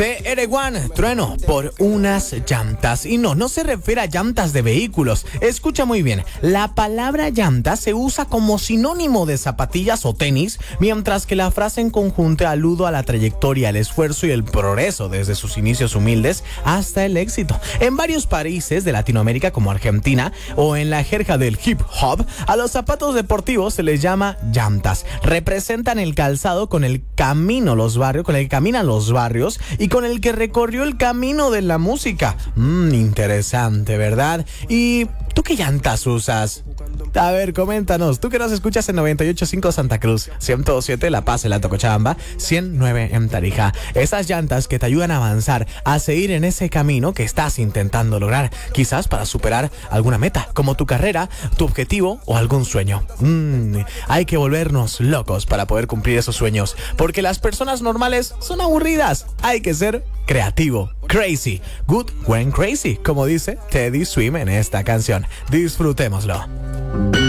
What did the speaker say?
TR1, trueno por unas llantas. Y no se refiere a llantas de vehículos. Escucha muy bien, la palabra llanta se usa como sinónimo de zapatillas o tenis, mientras que la frase en conjunto alude a la trayectoria, el esfuerzo y el progreso desde sus inicios humildes hasta el éxito. En varios países de Latinoamérica como Argentina o en la jerga del hip hop, a los zapatos deportivos se les llama llantas. Representan el calzado con el camino los barrios, con el que caminan los barrios y con el que recorrió el camino de la música. Interesante, ¿verdad? ¿Y tú qué llantas usas? A ver, coméntanos. Tú que nos escuchas en 98.5 Santa Cruz, 107 La Paz, en Alto Cochabamba, 109 en Tarija. Esas llantas que te ayudan a avanzar, a seguir en ese camino que estás intentando lograr, quizás para superar alguna meta, como tu carrera, tu objetivo o algún sueño. Hay que volvernos locos para poder cumplir esos sueños, porque las personas normales son aburridas. Hay que ser creativo, crazy, good when crazy, como dice Teddy Swim en esta canción. Disfrutémoslo.